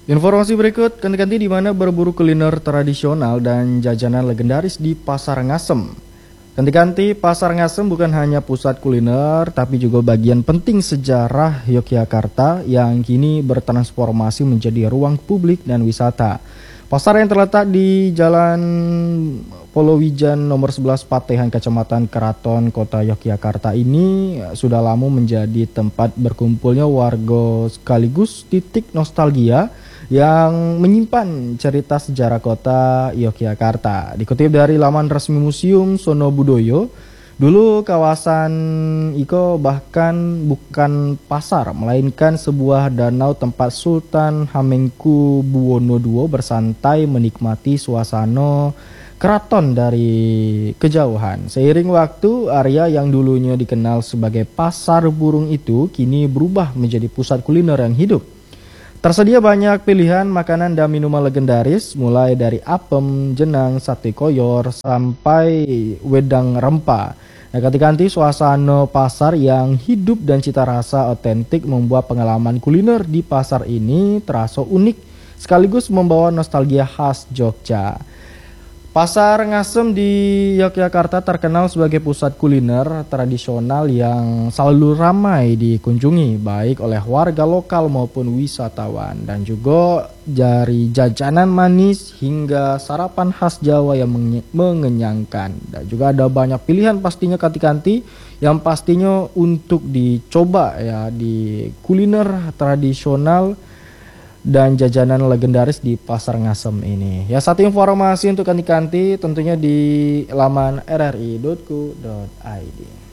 Informasi berikut, ganti-ganti di mana berburu kuliner tradisional dan jajanan legendaris di Pasar Ngasem. Ganti-ganti Pasar Ngasem bukan hanya pusat kuliner, tapi juga bagian penting sejarah Yogyakarta yang kini bertransformasi menjadi ruang publik dan wisata. Pasar yang terletak di Jalan Polowijan nomor 11 Patehan Kecamatan Keraton Kota Yogyakarta ini sudah lama menjadi tempat berkumpulnya warga sekaligus titik nostalgia yang menyimpan cerita sejarah kota Yogyakarta. Dikutip dari laman resmi Museum Sono Budoyo, dulu kawasan Iko bahkan bukan pasar, melainkan sebuah danau tempat Sultan Hamengkubuwono II bersantai menikmati suasana keraton dari kejauhan. Seiring waktu, area yang dulunya dikenal sebagai pasar burung itu kini berubah menjadi pusat kuliner yang hidup. Tersedia banyak pilihan makanan dan minuman legendaris, mulai dari apem, jenang, sate koyor, sampai wedang rempah. Nah, ganti-ganti suasana pasar yang hidup dan cita rasa otentik membuat pengalaman kuliner di pasar ini terasa unik, sekaligus membawa nostalgia khas Jogja. Pasar Ngasem di Yogyakarta terkenal sebagai pusat kuliner tradisional yang selalu ramai dikunjungi baik oleh warga lokal maupun wisatawan, dan juga dari jajanan manis hingga sarapan khas Jawa yang mengenyangkan, dan juga ada banyak pilihan pastinya kanti-kanti yang pastinya untuk dicoba ya di kuliner tradisional dan jajanan legendaris di Pasar Ngasem ini. Ya, satu informasi untuk kanti-kanti tentunya di laman rri.co.id.